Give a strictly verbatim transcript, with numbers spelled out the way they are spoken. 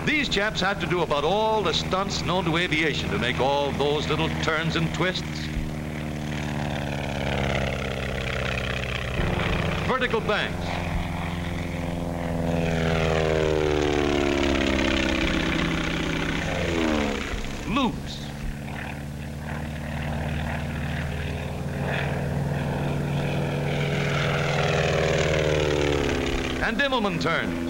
These chaps had to do about all the stunts known to aviation to make all those little turns and twists. Vertical banks. Loops. And Immelman turns.